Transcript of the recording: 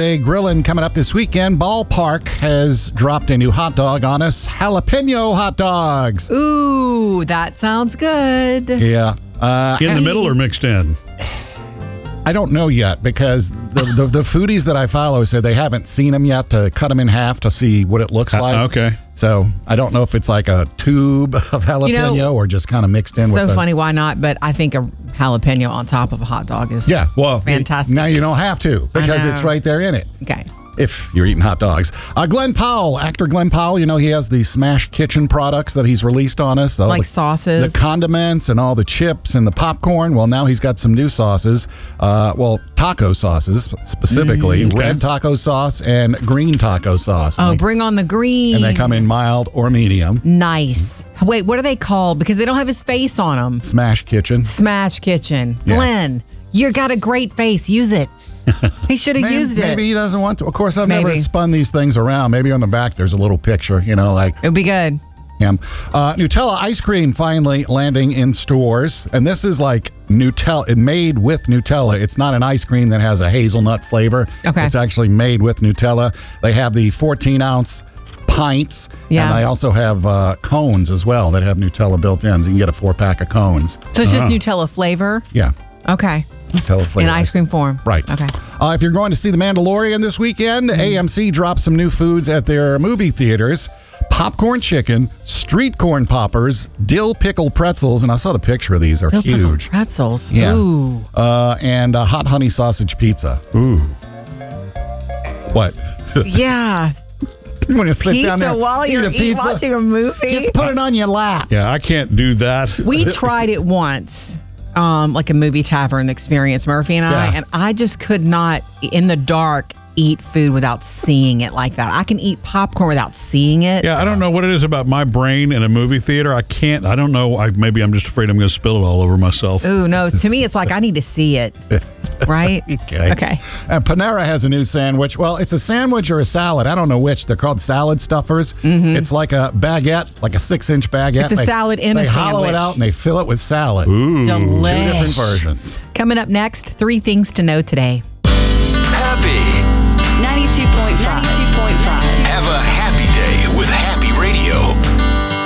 Day grilling coming up this weekend. Ballpark has dropped a new hot dog on us. Jalapeno hot dogs. Ooh, that sounds good. Yeah. In the middle or mixed in? I don't know yet because the foodies that I follow said they haven't seen them yet to cut them in half to see what it looks like. Okay. So I don't know if it's like a tube of jalapeno or just kind of mixed in with So funny, why not? But I think a jalapeno on top of a hot dog is fantastic. Now you don't have to because it's right there in it. Okay. If you're eating hot dogs. Glenn Powell, actor Glenn Powell, he has the Smash Kitchen products that he's released on us. Like sauces. The condiments and all the chips and the popcorn. Well, now he's got some new sauces. Taco sauces specifically. Okay. Red taco sauce and green taco sauce. Bring on the green. And they come in mild or medium. Nice. Wait, what are they called? Because they don't have his face on them. Smash Kitchen. Smash Kitchen. Yeah. Glenn, you got a great face. Use it. He should have used it. Maybe he doesn't want to. Of course, I've never spun these things around. Maybe on the back there's a little picture, like. It would be good. him. Nutella ice cream finally landing in stores. And this is like Nutella, made with Nutella. It's not an ice cream that has a hazelnut flavor. Okay. It's actually made with Nutella. They have the 14-ounce pints. Yeah. And I also have cones as well that have Nutella built in. So you can get a 4-pack of cones. So it's just Nutella flavor? Yeah. Okay. Nutella flavor. In ice cream form. Right. Okay. If you're going to see The Mandalorian this weekend, AMC dropped some new foods at their movie theaters. Popcorn chicken, street corn poppers, dill pickle pretzels, and I saw the picture of these. They're Dill pickle huge. pretzels. Yeah. Ooh. And hot honey sausage pizza. Ooh. What? Yeah. You want to sit down there while eat you're a pizza? watching a movie? Just put it on your lap. Yeah, I can't do that. We tried it once, like a movie tavern experience, Murphy and I, and I just could not, in the dark, eat food without seeing it like that. I can eat popcorn without seeing it. Yeah, I don't know what it is about my brain in a movie theater. I don't know. Maybe I'm just afraid I'm going to spill it all over myself. Ooh, no. To me, it's like I need to see it. Right? Okay. Okay. And Panera has a new sandwich. Well, it's a sandwich or a salad. I don't know which. They're called salad stuffers. Mm-hmm. It's like a baguette, like a 6-inch baguette. It's a salad in a sandwich. They hollow it out and they fill it with salad. Ooh. Two Delish. different versions. Coming up next, 3 things to know today.